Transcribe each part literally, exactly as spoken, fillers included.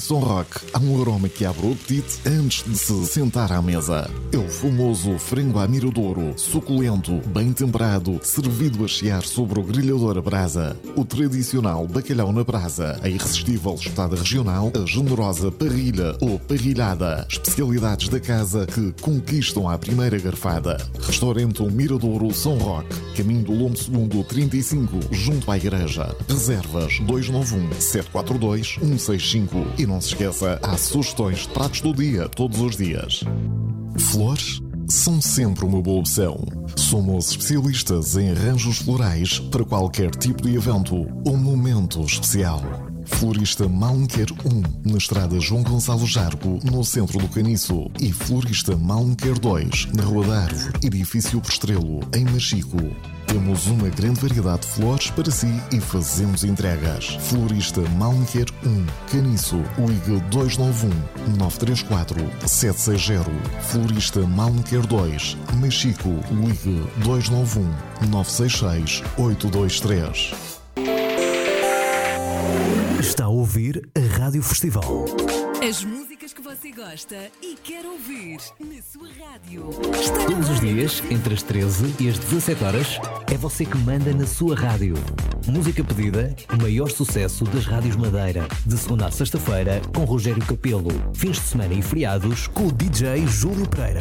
São Roque há um aroma que abre o apetite antes de se sentar à mesa. É o famoso frango à miradouro, suculento, bem temperado, servido a chiar sobre o grelhador a brasa. O tradicional bacalhau na brasa, a irresistível espetada regional, a generosa parrilha ou parrilhada. Especialidades da casa que conquistam à primeira garfada. Restaurante O Miradouro São Roque, caminho do Lombo Segundo trinta e cinco, junto à igreja. Reservas dois nove um, sete quatro dois, um seis cinco. E não se esqueça, há sugestões de pratos do dia todos os dias. Flores são sempre uma boa opção. Somos especialistas em arranjos florais para qualquer tipo de evento ou momento especial. Florista Malmequer um, na estrada João Gonçalo Jargo, no centro do Caniço. E Florista Malmequer dois, na Rua da Árvore, edifício Postrelo, em Machico. Temos uma grande variedade de flores para si e fazemos entregas. Florista Malmequer um, Caniço, ligue dois nove um, nove três quatro, sete seis zero. Florista Malmequer dois, Machico, ligue dois nove um, nove seis seis, oito dois três. Está a ouvir a Rádio Festival. As músicas que você gosta e quer ouvir na sua rádio. Está Todos os dias, entre as treze e as dezassete horas, é você que manda na sua rádio. Música pedida, o maior sucesso das rádios Madeira. De segunda a sexta-feira, com Rogério Capelo. Fins de semana e feriados, com o D J Júlio Pereira.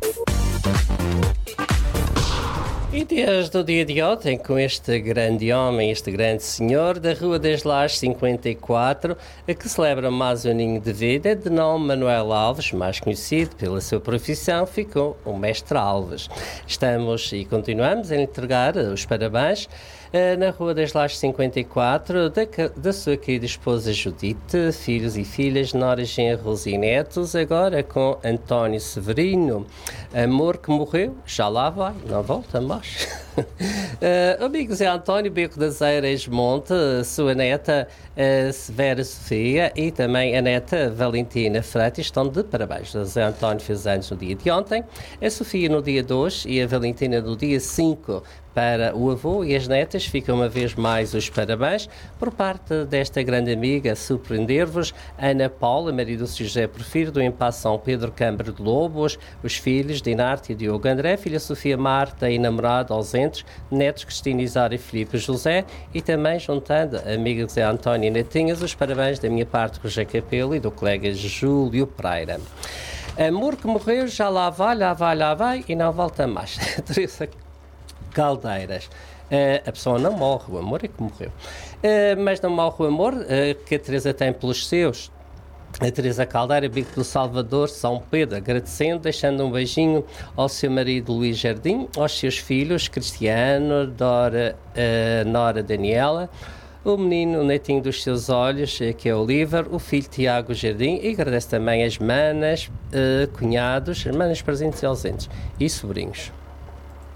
E desde o dia de ontem, com este grande homem, este grande senhor da Rua das Lajes cinquenta e quatro, que celebra mais um aninho de vida, de nome Manuel Alves, mais conhecido pela sua profissão, ficou o Mestre Alves. Estamos e continuamos a entregar os parabéns na Rua das Lajes cinquenta e quatro, da, da sua querida esposa Judite, filhos e filhas, noras, genros e netos, agora com António Severino. Amor que morreu, já lá vai, não volta mais. uh, amigo Zé António Beco das Eiras Monte, sua neta uh, Severa Sofia e também a neta Valentina Freitas estão de parabéns. O Zé António fez anos no dia de ontem, a Sofia no dia dois e a Valentina no dia cinco. Para o avô e as netas, ficam uma vez mais os parabéns por parte desta grande amiga, surpreender-vos, Ana Paula, marido de José Porfírio, do Impasse São Pedro Câmara de Lobos, os filhos Dinarte e Diogo André, filha Sofia Marta e namorado ausentes, netos Cristina Isara e Filipe José, e também juntando a amiga José António e Netinhas, os parabéns da minha parte, Rogério Capelo e do colega Júlio Pereira. Amor que morreu, já lá vai, lá vai, lá vai e não volta mais. Teresa Caldeiras. Uh, a pessoa não morre, o amor é que morreu. Uh, mas não morre o amor uh, que a Teresa tem pelos seus. A Teresa Caldeira, Bico do Salvador, São Pedro, agradecendo, deixando um beijinho ao seu marido Luís Jardim, aos seus filhos Cristiano, Dora, uh, Nora Daniela, o menino, o netinho dos seus olhos, que é o Oliver, o filho Tiago Jardim, e agradece também as manas, uh, cunhados, as manas presentes e ausentes e sobrinhos.